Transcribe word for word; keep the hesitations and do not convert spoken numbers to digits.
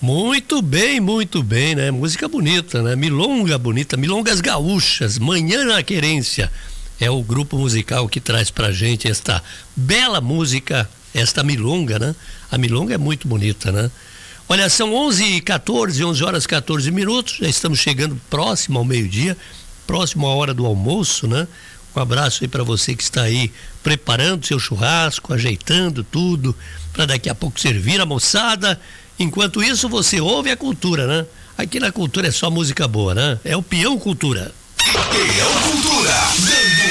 Muito bem, muito bem, né? Música bonita, né? Milonga bonita, Milongas Gaúchas, Manhã na Querência. É o grupo musical que traz pra gente esta bela música, esta milonga, né? A milonga é muito bonita, né? Olha, são onze e quatorze, onze horas e quatorze minutos, já estamos chegando próximo ao meio-dia, próximo à hora do almoço, né? Um abraço aí para você que está aí preparando seu churrasco, ajeitando tudo, para daqui a pouco servir a moçada. Enquanto isso, você ouve a cultura, né? Aqui na cultura é só música boa, né? É o Peão Cultura. Peão Cultura.